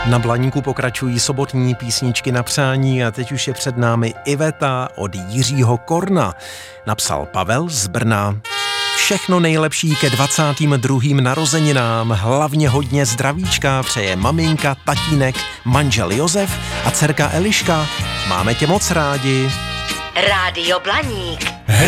Na Blaníku pokračují sobotní písničky na přání a teď už je před námi Iveta od Jiřího Korna. Napsal Pavel z Brna. Všechno nejlepší ke 22. narozeninám, hlavně hodně zdravíčka přeje maminka, tatínek, manžel Josef a dcerka Eliška. Máme tě moc rádi. Rádio Blaník.